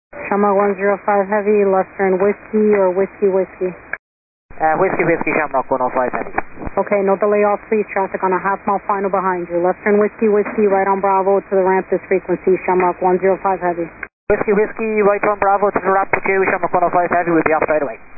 Shamrock 105 Heavy, left turn whiskey or whiskey whiskey? Whiskey whiskey, Shamrock 105 Heavy. Okay, no delay off please, traffic on a half mile final behind you. Left turn whiskey whiskey, right on Bravo to the ramp this frequency, Shamrock 105 Heavy. Whiskey whiskey, right on Bravo to the ramp to Q, Shamrock 105 Heavy, we'll be off right away.